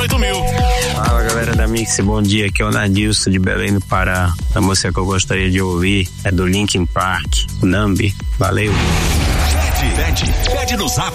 Fala, galera da Mix, bom dia, aqui é o Nadilson de Belém do Pará. A música que eu gostaria de ouvir é do Linkin Park, Numb. Valeu. Pede no Zap